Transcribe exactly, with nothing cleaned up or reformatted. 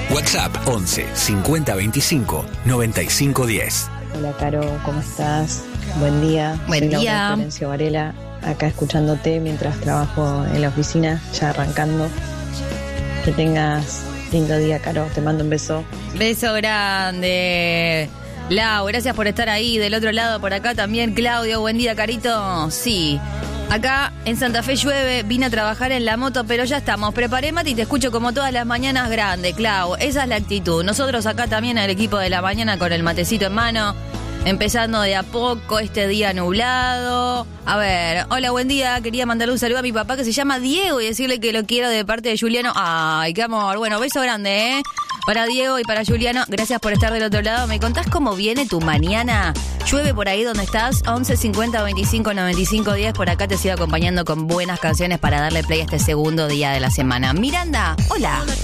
WhatsApp once cincuenta veinticinco noventa y cinco diez. Hola Caro, ¿cómo estás? Buen día. Buen Soy día. Laura Florencio Varela, acá escuchándote mientras trabajo en la oficina, ya arrancando. Que tengas lindo día, Caro. Te mando un beso. Beso grande. Lau, gracias por estar ahí. Del otro lado, por acá también, Claudio. Buen día, Carito. Sí. Acá en Santa Fe llueve, vine a trabajar en la moto, pero ya estamos. Preparé mate y te escucho como todas las mañanas grande, Clau. Esa es la actitud. Nosotros acá también, el equipo de la mañana con el matecito en mano, empezando de a poco este día nublado. A ver, hola, buen día. Quería mandarle un saludo a mi papá que se llama Diego y decirle que lo quiero de parte de Juliano. Ay, qué amor. Bueno, beso grande, ¿eh? Para Diego y para Juliano, gracias por estar del otro lado. ¿Me contás cómo viene tu mañana? ¿Llueve por ahí donde estás? once cincuenta veinticinco noventa y cinco diez. Por acá te sigo acompañando con buenas canciones para darle play a este segundo día de la semana. Miranda, hola.